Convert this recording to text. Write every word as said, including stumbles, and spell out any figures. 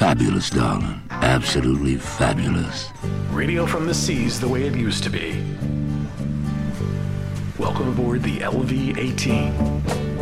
fabulous, darling. Absolutely fabulous. Radio from the seas the way it used to be. Welcome aboard the L V eighteen.